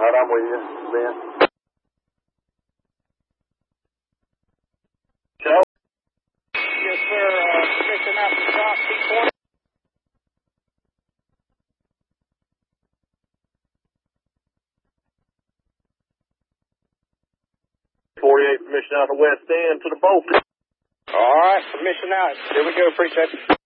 right, I'm with you, Ben. Joe? Yes, sir. Permission out to stop, T20. 48, permission out of the west end to the boat. All right, permission out. Here we go. Appreciate it.